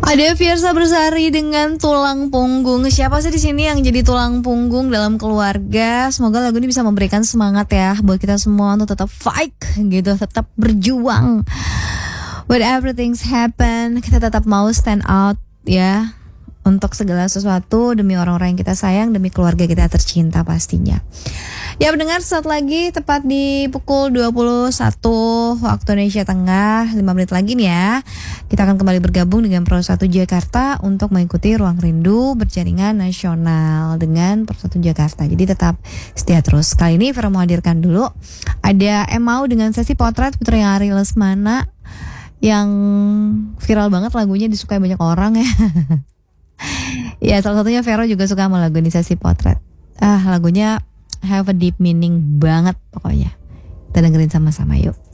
Ada Fiersa Bersari dengan Tulang Punggung. Siapa sih di sini yang jadi tulang punggung dalam keluarga? Semoga lagu ini bisa memberikan semangat ya buat kita semua untuk tetap fight gitu, tetap berjuang. When everything's happen, kita tetap mau stand out ya untuk segala sesuatu demi orang-orang yang kita sayang, demi keluarga kita tercinta pastinya. Ya mendengar saat lagi tepat di pukul 21 waktu Indonesia Tengah, 5 menit lagi nih ya. Kita akan kembali bergabung dengan Pro 1 Jakarta untuk mengikuti Ruang Rindu berjaringan nasional dengan Pro 1 Jakarta. Jadi tetap setia terus. Kali ini Vera mau hadirkan dulu ada Emau dengan sesi potret Putri Ari Lesmana yang viral banget, lagunya disukai banyak orang ya. Ya salah satunya Vero juga suka sama lagu ini, sesi potret. Lagunya have a deep meaning banget pokoknya. Kita dengerin sama-sama yuk.